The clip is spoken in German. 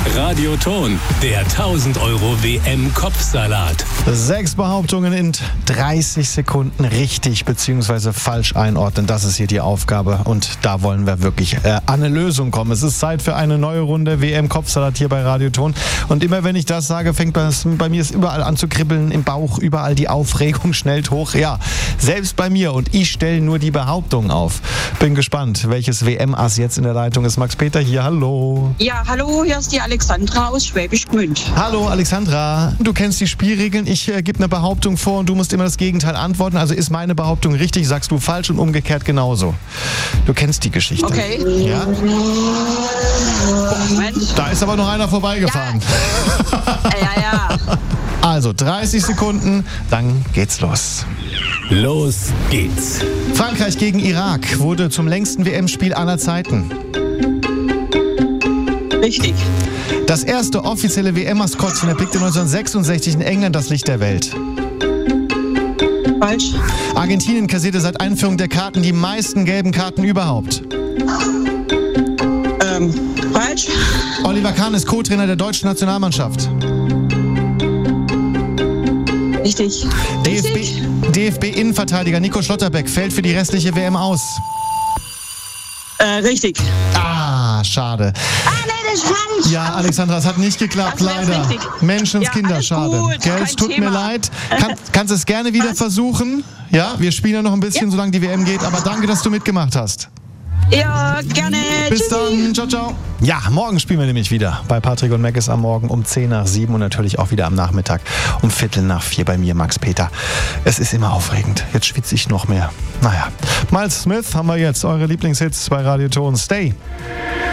Radioton, der 1000 Euro WM-Kopfsalat. 6 Behauptungen in 30 Sekunden richtig bzw. falsch einordnen. Das ist hier die Aufgabe und da wollen wir wirklich an eine Lösung kommen. Es ist Zeit für eine neue Runde WM-Kopfsalat hier bei Radioton. Und immer wenn ich das sage, fängt bei mir es überall an zu kribbeln, im Bauch, überall die Aufregung schnellt hoch. Ja, selbst bei mir und ich stelle nur die Behauptungen auf. Bin gespannt, welches WM-Ass jetzt in der Leitung ist. Max Peter hier, hallo. Ja, hallo, hier ist die Alexandra aus Schwäbisch Gmünd. Hallo Alexandra, du kennst die Spielregeln. Ich gebe eine Behauptung vor und du musst immer das Gegenteil antworten. Also ist meine Behauptung richtig, sagst du falsch und umgekehrt genauso. Du kennst die Geschichte. Okay. Ja? Moment. Da ist aber noch einer vorbeigefahren. Ja. Also 30 Sekunden, dann geht's los. Los geht's. Frankreich gegen Irak wurde zum längsten WM-Spiel aller Zeiten. Richtig. Das erste offizielle WM-Maskottchen erblickte 1966 in England das Licht der Welt. Falsch. Argentinien kassierte seit Einführung der Karten die meisten gelben Karten überhaupt. Falsch. Oliver Kahn ist Co-Trainer der deutschen Nationalmannschaft. Richtig. DFB-Innenverteidiger Nico Schlotterbeck fällt für die restliche WM aus. Richtig. Ah, schade. Nee, das ist falsch. Ja, Alexandra, es hat nicht geklappt, Das wär's leider. richtig. Menschenskinder, alles schade. gut, Gell, kein es tut mir Thema. leid. Kannst es gerne wieder versuchen? Ja, wir spielen ja noch ein bisschen, solange die WM geht. Aber danke, dass du mitgemacht hast. Ja, gerne. Bis dann. Ciao, ciao. Ja, morgen spielen wir nämlich wieder bei Patrick und Mackes am Morgen um 6:50 und natürlich auch wieder am Nachmittag um 3:45 bei mir, Max Peter. Es ist immer aufregend. Jetzt schwitze ich noch mehr. Naja. Miles Smith haben wir jetzt. Eure Lieblingshits bei Radioton. Stay.